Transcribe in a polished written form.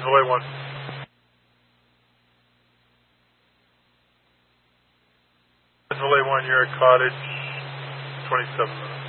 Relay 1. Relay 1, you're at Cottage, 27 minutes.